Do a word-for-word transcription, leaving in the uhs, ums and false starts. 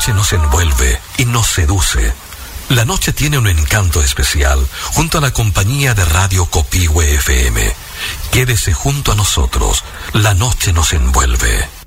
noche nos envuelve y nos seduce. La noche tiene un encanto especial junto a la compañía de Radio Copihue F M. Quédese junto a nosotros. La noche nos envuelve.